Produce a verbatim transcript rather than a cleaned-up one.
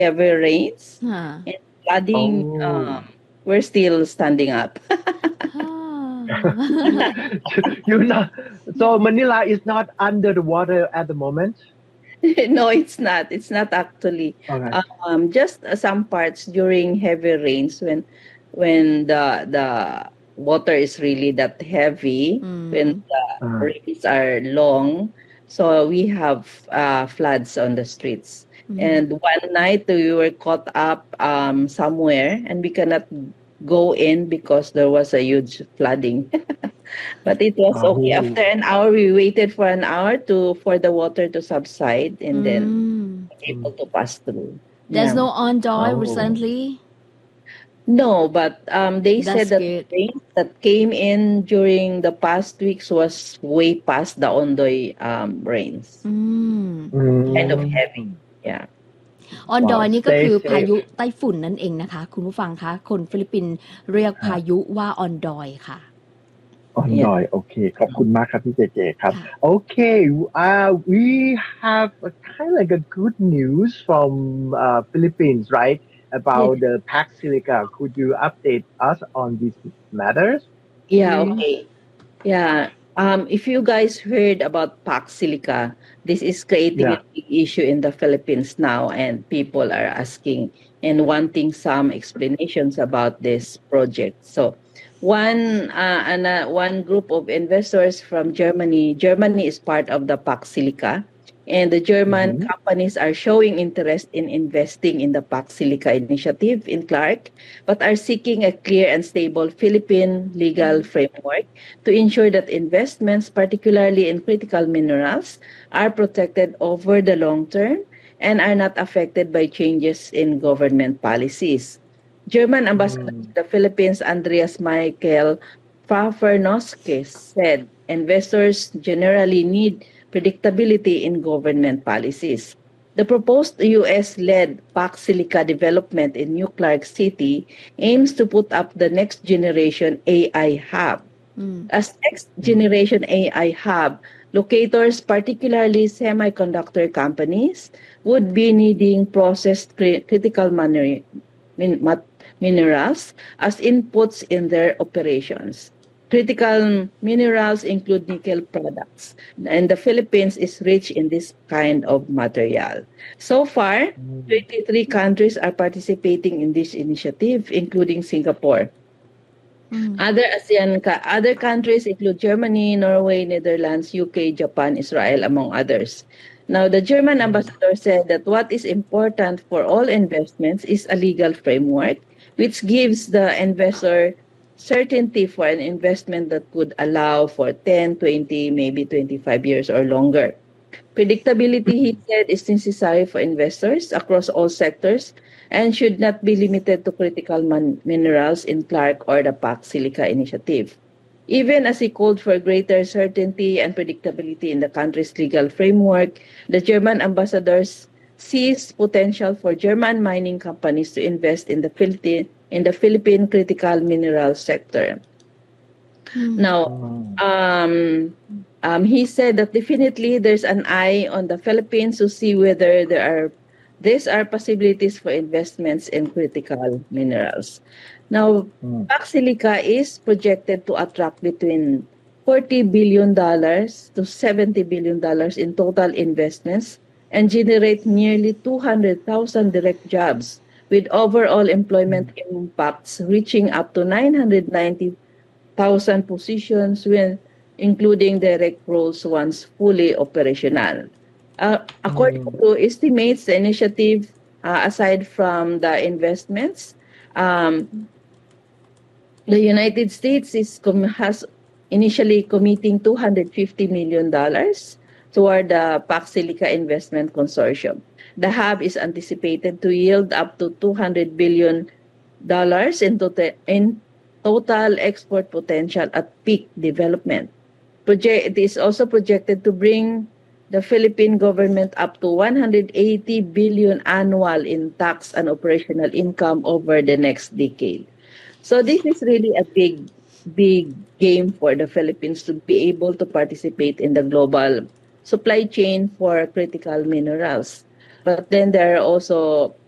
heavy rains Huh. and flooding. Oh. Um, we're still standing up. Ah. You're not. So Manila is not under the water at the moment. No, it's not. It's not actually. Okay. Um, just uh, some parts during heavy rains when when the the water is really that heavy, when Mm. the Uh, rains are long, so we have uh, floods on the streets. Mm. And one night we were caught up um, somewhere, and we cannot go in because there was a huge flooding. But it was okay. oh. After an hour, we waited for an hour to for the water to subside, and then Mm. able Mm. to pass through. There's Yeah. no Ondoy Oh. recently. No, but um, they said That's that the good. rain that came in during the past weeks was way past the Ondoy um, rains. Mm. Kind of Yeah. heavy. Mm. Yeah. ออนดอ Wow. ยนี่ก็ Stay คือพา safe. ยุไต้ฝุ่นนั่นเองนะคะคุณผู้ฟังคะคนฟิลิปปินส์เรียกพาฮะยุว่าออนดอยค่ะอ๋อ Yeah. หน่อยโอเคขอบคุณมากครับพี่เจเจครับค่ะ Okay, uh, we have a kind of like a good news from uh, Philippines, right? About Yeah. the Pax Silica. Could you update us on these matters, Yeah. please? Okay. Yeah. Um, if you guys heard about Pax Silica, this is creating Yeah. a big issue in the Philippines now, and people are asking and wanting some explanations about this project. So, one uh, and uh, one group of investors from Germany. Germany is part of the Pax Silica, and the German Mm-hmm. companies are showing interest in investing in the Pax Silica initiative in Clark, but are seeking a clear and stable Philippine legal framework to ensure that investments, particularly in critical minerals, are protected over the long term and are not affected by changes in government policies. German Ambassador to Mm. the Philippines, Andreas Michael Pfeffernoske, said investors generally need predictability in government policies. The proposed U S-led Pax Silica development in New Clark City aims to put up the next generation A I hub. อืม As next generation A I hub, locators, particularly semiconductor companies, would be needing processed cri- critical miner- min- mat- minerals as inputs in their operations. Critical minerals include nickel products, and the Philippines is rich in this kind of material. So far, Mm. twenty-three countries are participating in this initiative, including Singapore. อืม Other ASEAN ca- other countries include Germany, Norway, Netherlands, U K, Japan, Israel, among others. Now, the German Mm. ambassador said that what is important for all investments is a legal framework, which gives the investor certainty for an investment that could allow for ten, twenty, maybe twenty-five years or longer. Predictability, he said, is necessary for investors across all sectors and should not be limited to critical man- minerals in Clark or the Pax Silica initiative. Even as he called for greater certainty and predictability in the country's legal framework, the German ambassadors sees potential for German mining companies to invest in the Philippine in the Philippine critical mineral sector. อืม Now, Mm. um, um, he said that definitely there's an eye on the Philippines to see whether there are these are possibilities for investments in critical minerals. Now, Mm. Pax Silica is projected to attract between forty billion dollars to seventy billion dollars in total investments and generate nearly two hundred thousand direct jobs, with overall employment impacts reaching up to nine hundred ninety thousand positions, when including direct roles once fully operational. Uh, according Mm. to estimates, the initiative, uh, aside from the investments, um, the United States is com- has initially committing two hundred fifty million dollars toward the Pax Silica Investment Consortium. The hub is anticipated to yield up to two hundred billion dollars in total in total export potential at peak development. Project it is also projected to bring the Philippine government up to one hundred eighty billion annual in tax and operational income over the next decade. So this is really a big, big game for the Philippines to be able to participate in the global supply chain for critical minerals. But then there are also